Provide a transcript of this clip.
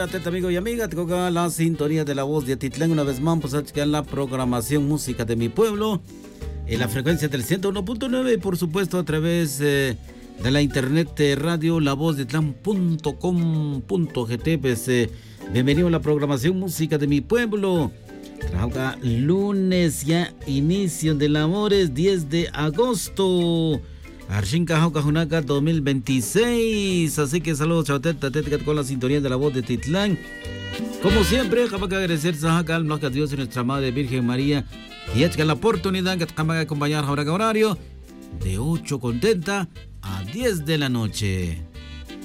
atento amigo y amiga, te toca la sintonía de la voz de Atitlán una vez más, pues en la programación música de mi pueblo, en la frecuencia del 101.9 y por supuesto a través de la internet de radio lavozdetlán.com.gt. Pues bienvenido a la programación música de mi pueblo. Trabaja lunes ya, inicio del Amores, 10 de agosto. Arshinka Jauka Junaka 2026. Así que saludos, chavateta, con la sintonía de la voz de Titlán. Como siempre, jamás que agradecer a Dios y nuestra Madre Virgen María. Y es que la oportunidad que jamás acompañar ahora horario de 8 contenta a 10 de la noche.